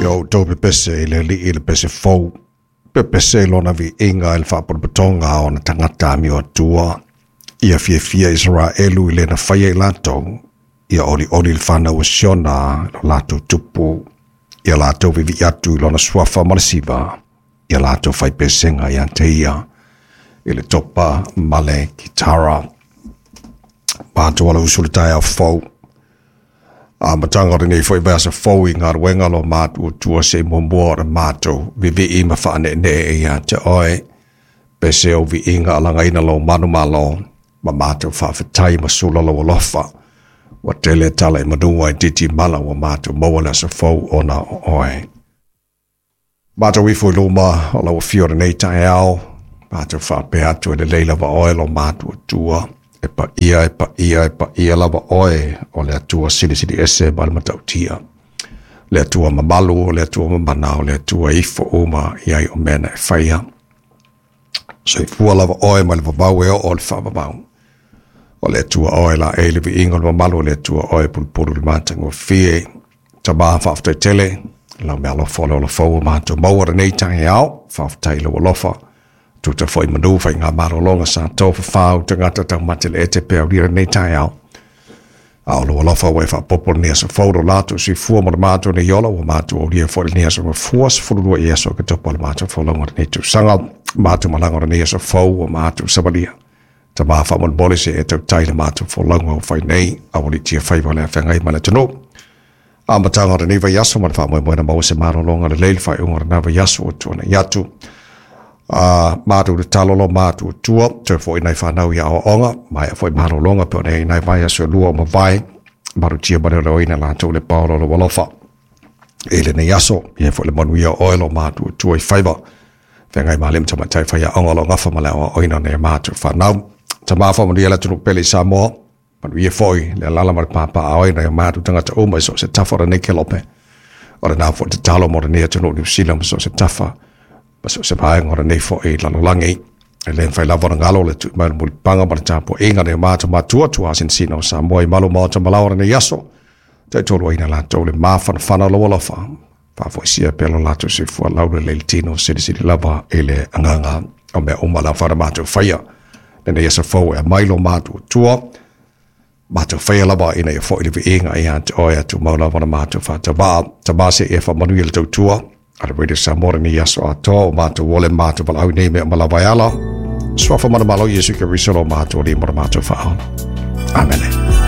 o tō pepese le li le pese fou. Pepese lona vi inga il whapotonga o na tangata mi o tua. Ia fia Israelu le na whaia i lato. Ia oli le whana o siona lo lato tupu. Ia lato vivi atu lona swafa marasiva. Ia lato whai pesenga ia te ia. Ile topa male kitara. Pato wala usulitai au fou. Matanga rinei foi vasa fou i ngā ruenga lo mātu tua se momoa ra mātou. Vivi i ma whaane ne e ia te oe. Pese o vi inga alanga ina lo manu malo. Ma mātou whawhetai ma sula lo alofa. Wa tele tala i manua i titi mala wa mātou mawala sa fou o na oe. Mātou i fui luma o lau fiore nei tae au. Mātou whape atu e le leila wa oe lo mātou tua. E pa ia lava oe o le atua sili ese ma le matautia. Le atua mamalu o le atua mamanao, le atua ifo uma iai o mena e whaia. So i fua lava oe ma le vavau e o le whavavau. O le atua oe la e le vi inga le mamalu o le atua oe pulpuru le mātangu o fie. Ta maa whaftai tele, la mea lo fole o la fau mātou mauara nei tangi au, whaftai lo alofa. Tuta foi manu fai ngā marolonga sa tofa whau te ngata tau matele e te pēr rira nei tai au. Au lo alofa wai wha popol nia sa whauro lātu si fua mo le mātu ne yola wa mātu o lia fwoi nia sa fuas fururua i eso ka topa le mātu whaulonga ne tu sanga mātu malanga nia sa whau o mātu sabalia. Ta maa whamon bole se e tau tai le mātu whaulonga o whai nei a wali tia whaiwa le whengai mana tano. A matanga ne vai yaso man whamoi moena maua se marolonga le leil whai unga na vai yaso o tuana yatu. Mātu le talolo mātu tua, te fwoi nei whanau ia o onga, mai a fwoi maro longa peo nei nei vai aso lua o mawai, maru tia mare reo ina lātou le paolo lo walofa. Ele nei aso, ia fwoi le manu ia oelo mātu tua i whaiva. Whengai mālim ta matai whaia onga lo ngafa male o oina nei mātu whanau. Ta māwha manu ia la tunu pele sa moa, manu ia fwoi le lala mara pāpā a oina ia mātu tangata uma so se tawhara nei kelope. Ora nā fwoi te talo mora nia tunu New Zealand so se tawha. Paso se pae ngora nei fo e lalo langi. E len fai lavora ngalo le tu mai muli panga mara tapo e ngane mātua mātua tua sin sino sa moa i malu mātua malaura nei yaso. Tai tolu aina la tau le māwhana whana lo alofa. Pāfo isia pelo latu se fua laura le litino siri lava e le anganga o mea umala whana mātua whaia. Nene yasa fau e mailo mātua tua. Mātua whaia lava ina ia fo i lewe inga i hante oia tu maula wana mātua wha tabā se e wha manuia le tau tua. Ara wede sa mora ni yaso ato o mātou wole mātou walau nei mea malawai ala. Swafa mana malo Yesu ke risolo mātou li mora mātou whaala. Amen.